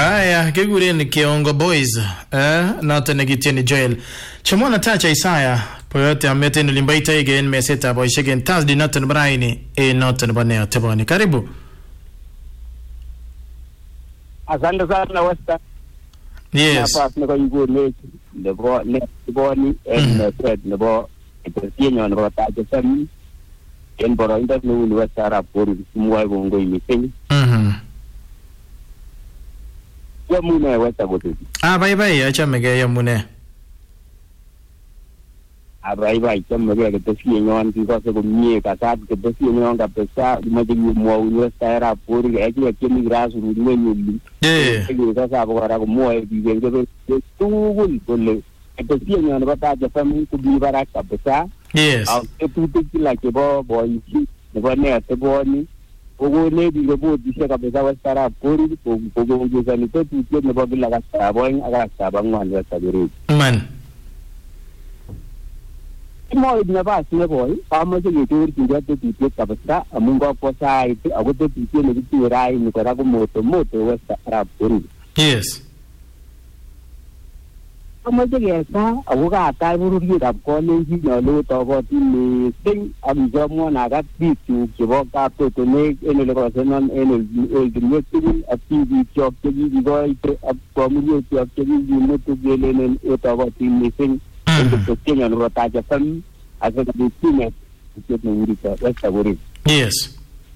Aya, kiguren Kiongo Boys. Noton nekitieni Joel. Chamwana tacha Isaya. Poyote amete nulimbaita igen meseta boishegen Thursday noton braini noton baneo teboni. Karibu. Asante sana Westa. Yes. Nafas niko yugone nebo ni Fred nebo etienyo nebo tacha sami en boroindo ni Westa rapor mwa gongo imiteni. Yamune Westa gote. Bye achamege yamune. Bye chamege etienyo kikose kumie kasat etienyo kabisa maji mwa Westa rapor eki kemi grassroots mwenye. Sasa bora kumwa bigenge tugul kole etienyo nebo tacha sami kubibarak kabisa. Yes. Etutik kila chebo boisi nebo ne teboni ogone bigo bodishe kabisa Westa rapor kogongezani tetutiet nebo kila kasabon akasaba ngwan Westa gere. Man. Moi nabas nebo amache ketor kinga tetutiet kabisa amun ko sait ako tetutiet ne kitirai ni kora ko moto Westa rapor. Yes. Amache kesa ako katai bururietab kolenjin nyolu tokotin mising akijomwon akat biik chebo kaptotonek en ole kosenon en oltinwek tugul ak biik chekikoite ak komunyetyok chekikimutu kelenen tokotin mising en tetutienyo nebo Tacha FM asikobit kinet tetutiet newirito Westa Korir. Yes.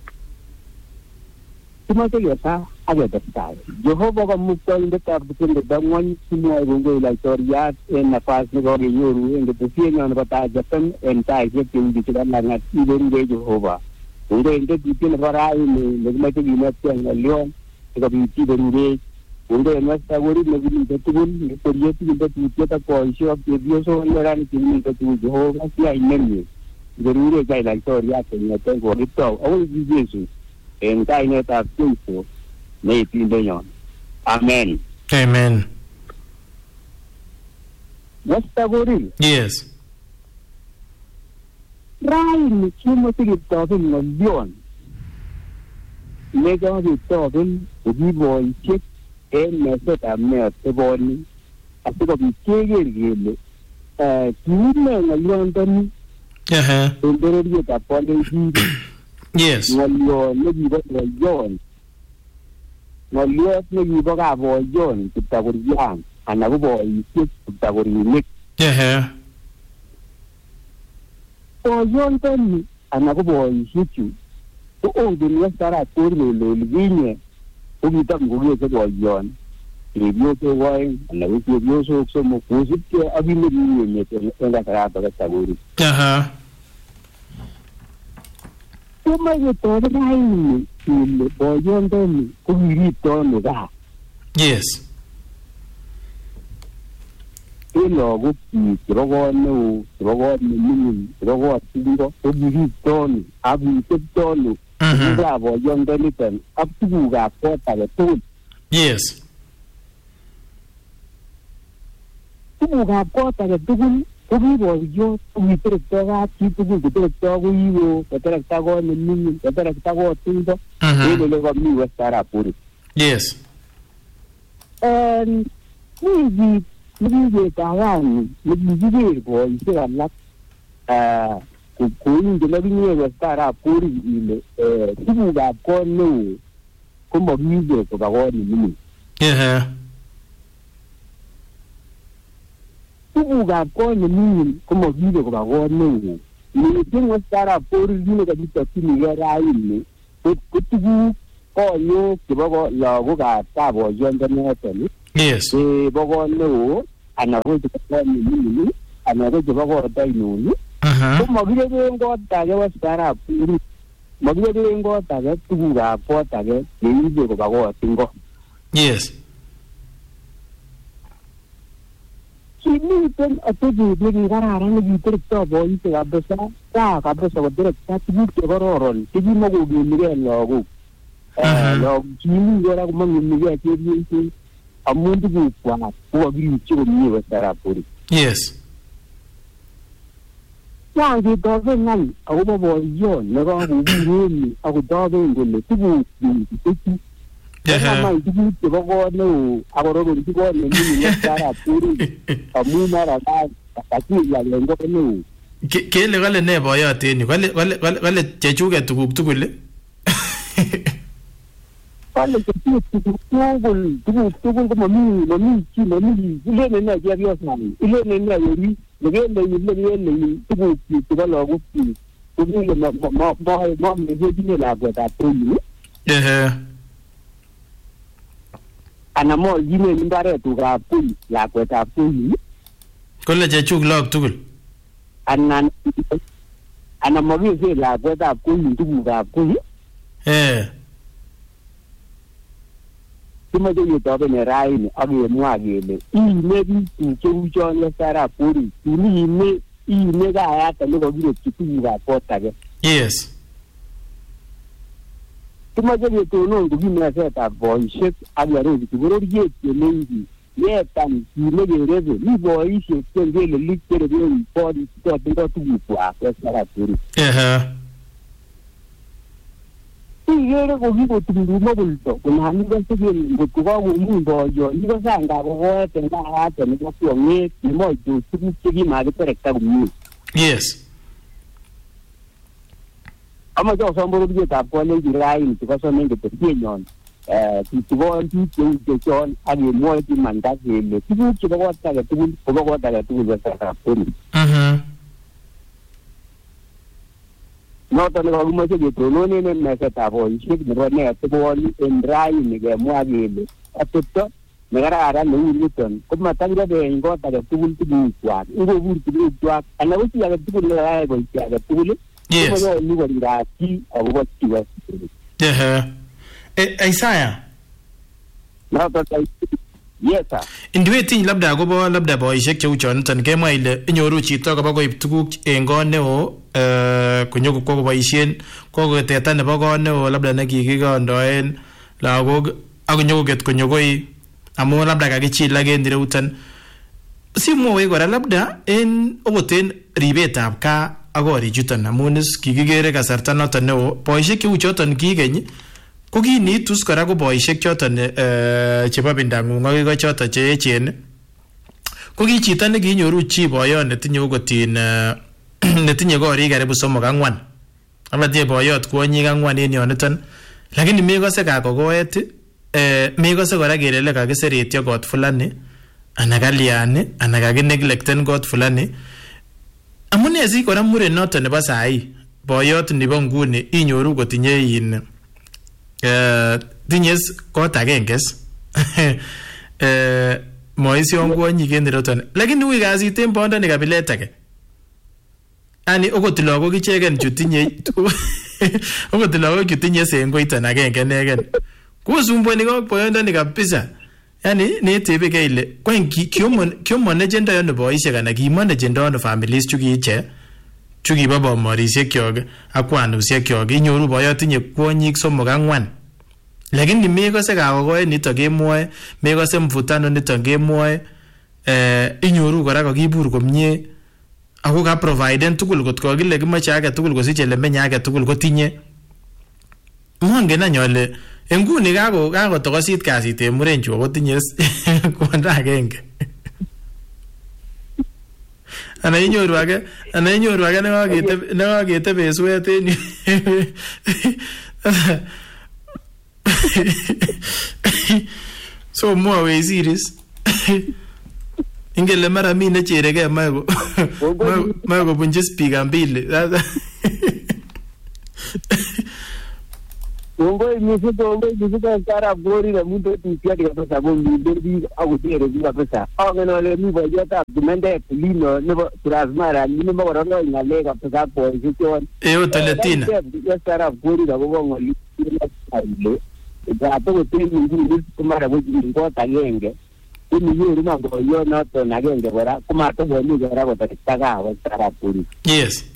Kimache kesa aketestai. Jehova kamuktaindetab kipindit ang'wan simwoe kongoi laitoriat en nafas nekokenyoru en ketesienyo nebo Tacha FM en taisiek cheuchu chebo lang'at iberugei Jehova. Kongoi en tetutiet nebo raini nekimache kinetkei ng'olyon sikobit iberugei. Kongoi en Westa Korir nekimite tugul nekwerie tugul tetutiet ak boisiek ak chepyosok neranik chekimite tugul Jehova siyai nemie. Iberugei kai laitoriat kong'eten kokitou akoi Jesu en kainetab Jeiso neitindenyon. Amen. Amen. Westa Korir. Yes. Raini kimache ketoben ng'olyon nekaketoben kokiboisiek en mesetab neoteboni asikobit keker kele kiune ng'olyondoni en bororietab Kalenjin. Yes. Ng'olyon nekibo boyon, ng'olyot nekibo kaboyon Kiptagurian anan ko boisiek Kiptagurinik. Boyondoni anan ko boisiechu ko ongen Westa rapor kele olikinye ko kitam kokese boyon chepyosok oeng anan ko chepyosok somok kosipkei ak kit nekiu emet en kasarato Westa Korir. Komache ketoben raini kele boyondoni ko kiripto ano gaa. Yes. En lagokchik chebo kot neo, chebo kot neming'in, chebo kot tingo ko kiripto ano ak kitepto ano tugukab boyondoniton ak tugukab kot age tugul. Yes. Tugukab kot age tugul ko kiboiyot ko kiterekto kapchi tugul koterekto koiwo koterekta kot neming'in koterekta kot tingo en ole komi Westa rapor. Yes. Mi kit nekiketangani nekikiker boisiek alak koingen akinye Westa rapor ile tugukab kot neo komakiibe koba kot neming'in. Tugukab kot neming'in komakiibe koba kot neo. Mising Westa rapor nekakitokyinigei raini ko tuguk konyok chebo lagokab kaboyondonoton. Yes. Chebo kot neo anan ko chebo kot neming'in anan ko chebo kot ainon ko makireben kot age Westa rapor. Makireben kot age tugukab kot age cheibe koba kot ingo. Yes. Kimiten atebet nekikararan nekiterekto boisiek kabisa koterekta tuguk chekororon chekimakokeligei lagok. Lagok kimi kora komang'emigei chepyosok amun tugukwak ko kakiripchi komie Westa rapor. Yes. Yan ketoben ng'al akobo boyon nekakobur en yu akotoben kole tuguk Kama tuguk chebo kot neo akororchi kot nemii Arap Korir amun mara kakiyal en kot neo. Kele kale ne boyot en yu? Kale chechuket tuguk tugul? Kale chechuket tuguk tugul ko mami chi mami ilene ne chepyosani ilene ne yori lekele tuguk chebo lagok chik kogile mo mejejine lakwetab Korir. Ana mo yine imbaretukab Korir lakwetab Korir. Kole chechuk lagok tugul. Ana mokese lakwetab Korir tugukab Korir. Kimoche ketobene raini ak kemwa kele iime biik cheu chon Arap Korir, iime kayata nekokirotyi tugukab kot age. Yes. Kimoche ketonon kokimesetab boisiek ak kearorchi bororiet kelenji yetan kinekerebe mi boisiek chengelelik chereben kotindoo tugukwak Arap Korir. Ikere kokikotumtumo bulto konan ikose kele ngotko kakomuny boiyot ikose angakokoet en kayata nebo kwong'et nemoitos tuguk chekimakiterekta komie. Yes. Amache asom bororietab kolenji raini chekasomen ketesienyon kitikon biik cheu chechon ak kemwochi imanda kele tuguk chebo kot age tugul kobo kot age tugul Arap Korir. Noton nekakimoche ketononen en mesetab boisiek nebo ne tebwoni en raini kemwa kele atepto nekararan neu niton komatakirobe en kot age tugul tugukwak ingobur tugukwak anan ko chi age tugul nekayai boisiet age tugul. Yes. Komonyolu korirat chi akobo chiwa. Isaiah. Noton yes sir. Indiwetiny labda akobo labda boisiek cheu choniton kemwa ile inyoru chito kobo koib tuguk en kot neo konyoko koboisien kokoteta nebo kot neo labda nekikikondoen lagok ak konyokoket konyokoi amun labda kakichilak en ireuton. Simwowech kora labda en okot en ribetab gaa ak korichuton amun kikikere kasarta noton neo boisiek cheu choton kikeny ko kinitus kora ko boisiek choton chebo bindang'ung ak iko choton che echen ko ki chito nekinyoru chi boyot netinye okot netinye korik karibu 3-4 abatie boyot kwonyik 4 en yoniton lakini mekose kakokoet mekose kora kelele kakiseretyo kot fulani ana kalyan ana kakineglecten kot fulani. Amune si kora muren noton nebo sahi boyot nebo nguni inyoru kotinye tinye kot agenge moision kwonyik en iroton lakini ui kasit en bondoni kabilet age. Ani okot lagok icheken chutinye okot lagok chutinye sengoiton agenge negen kusumbuani ko boyondoni kabisa. Yani netebeke ile kwani kiomonechendo yono boisiek ana kimonechendo yono families chukiche chukibo bomorisiek kyok ak kwanusiek kyok inyoru boyot tinye kwonyik 3-4 lakini mekose kakokoet nito kemwoe mekose mvutano nito kemwoe inyoru kora kokibur komie ako ka providen tugul kot kokile kimoche age tugul kosich ele menye age tugul kotinye. Mongen any ole nguni kakotokosit kasit en murenchu akotinye kwondo agenge. Ana inyoru age nekaketebe suet en yu. So mwowe siris. Ingele mara mi nechereke mae kobunchi speaker mbili. Kongoi mising Arap Korir amun tetutiet kabisa kominde biik akotere biik kabisa. Angen ale mi boiyetab Kimendet Lino nebo Transmara nebo kororoi ng'alek kabisa ak boisiek chon. Toletina. Arap Korir akobo ng'olik ile katokoteny nguni komara kochikin kot agenge koninyoru man boiyot noton agenge kora komatokoni kora kotekta kawek Arap Korir. Yes.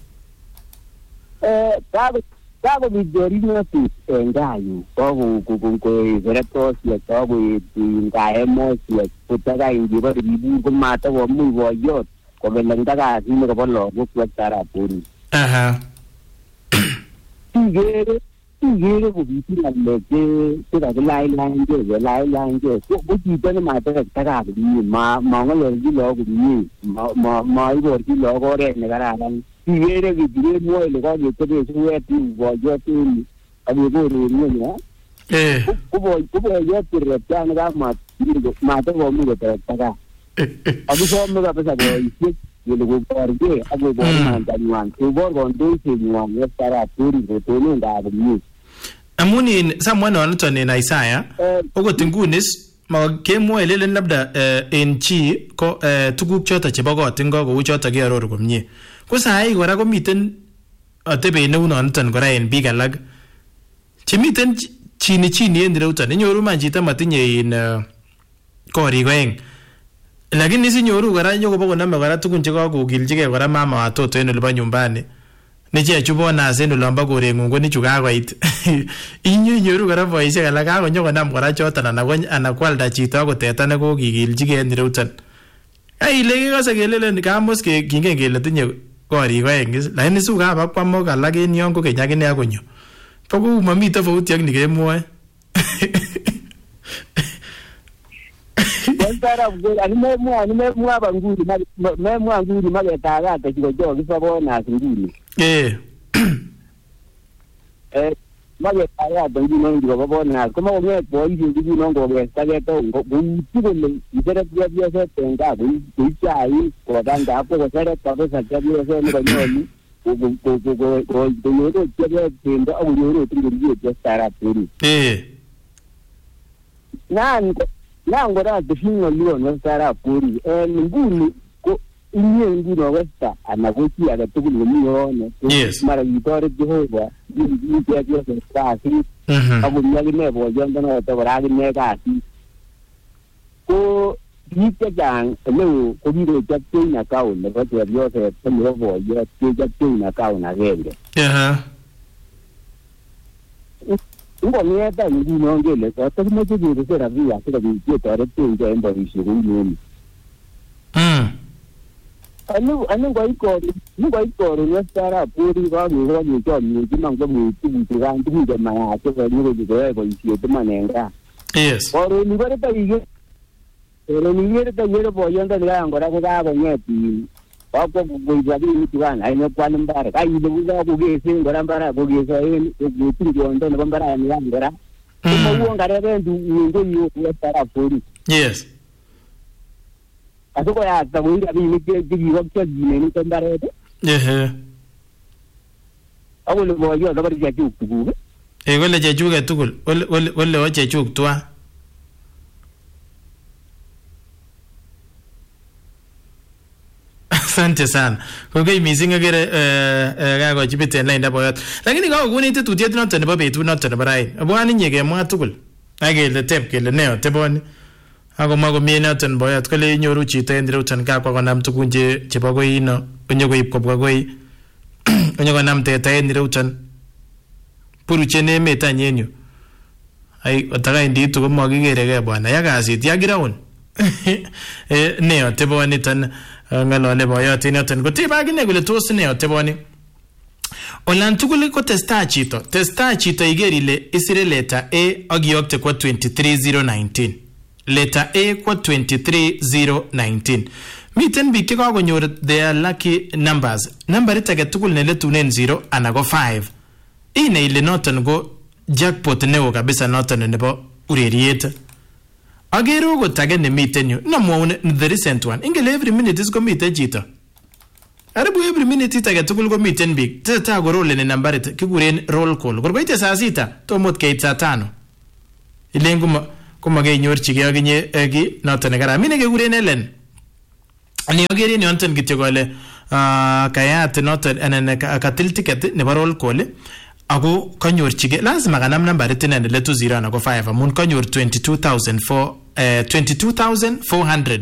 Kakobit chorinotet en gaa yu kokoib seretosiek kakoib kaemosiek kotakai ngebo ribur komatakomuch boiyot kokelengta kasit nekobo lagok Arap Korir. Ikere igere ko biti ngaleke tira lai lange ko jito ne ma ta ka ni ma ngalo ji lo ko ni ma ibo ji lo ko re ne kararan igere ki dire mo le ko je te suwe ti bo yo ti abi bo re ni ya ko yo ti re ta na ma ta ko mi ta ka abi so me ka pesa ko isi yo le ko porge abi bo ma ta nuan ko bo ko ndo se nuan ya tara puri ko to no ga ni amuni samwana wanatone na Isaya okot ngunis ma kemwoe lelen labda en chi ko tuguk choto chebo kot ingo kou choto kearoru komie ko sai kora komiten atebe neu noton kora en biik alak chemiten chini en ireuton inyoru man chito matinye in korik oeng lakini sinyoru kora nyokobo konome kora tugun chekakokilchigei kora mama watoto en olibo nyumbani neche chubonas en olombo korengung ko nichu kakoit inyoru kora boisiek alak kakonyokonam kora choton anan kwalda chito akot teta nekokikilchigei en ireuton ile kikose kelelen kamos kingen kele tinye korik oeng lakini su kabakwamok alak en yon kokeny akine akonyo bo kou momi tofauti ak nikemwoe Wantara bwe ani memwa banguri memwa nguri magetaga tekiko kisabona nguri magetaga banguri ngo babona kama ume boyi nguri ngo gestage to ngutile ibere bya se tenga buichai ko danga hapo ko sare kwa sababu ya se ngo nyoni ko tebe tendo au nyoro tingiri ya stara puri nango ra defingo lio no stara puri nguni ko inye nguni westa anagoki aga tugulu miyo no mara yitore Jehova ni ya se stasi abu nyagi nebo jonda no to ragi negasi ko dite jang leo ko biro jatte na kaun ne ko yo se temo bo yo jatte na kaun agende ngo nieta ni no ngele ko to mo je de sera via se da bi to re tu je en bari shi ni anu ngo iko no stara puri ga ni ro ni to ni mang ko mi tu ga tu de ma to ga ni ro de ko shi to manenga oro ni gore ta ige pero ni yere ta yere bo yonda ni angora ko ga bo nyeti Papa buja ni tuan ai no kwan mbara kai ni buja ko ge se ngora mbara ko ge so ni tu jo ndo no mbara ni ngora ko wo ngare be ndu ngo yo ko tara pori aso ko ya ta buja ni ke gi wo ke gi ni ko mbara de awu le bo yo da bari ja ju ku wala ja ju ga tukul wala wa ja ju twa Asante sana. Kwa missing agere kako chipite line da boyot. Lakini kwa kuni tetutiet noton nebo betut noton nebo rain. Abwani nyekemwa tugul. Akele tep kele neo teboni. Ako mako mie noton boyot kole nyoru chito en ireuton kakwa konam tugun chebo koino. Onyo koib kobwa koi. Onyo konam teta en ireuton. Puruchen emet any en yu. Ai otaka inditu komakikereke bwana. Yakasit yakiraun. Neo teboni ton ngalole boyot inoton kotiba akine kole tos ne oteboni olan tugul ko testa chito iger ile isire letter A ak iyokte kwa 23019 letter A kwa 23019 miten biik chekakonyor their lucky numbers nambarit age tugul neletunen 0 ana ko 5 ine ile noton ko jackpot neo kabisa noton nebo ureriet Agero go tage ne miten yu. No mo the recent one. Ingele every minute is go miten chito. Aribu every minute tage tugul go miten big. Tata go roll ne nambarit kiguren roll call. Gorgoite saa 6 to mot keit saa 5. Ile kuma ge nyor chige aginye egi noton ne kara. Mine kiguren Ellen. Ani ogeri ni onten kityo gole kayat noton anan katil ticket ne roll call. Ako kanyor chige lazima kanam nambarit ne letu 0 na go 5 amun kanyor 22400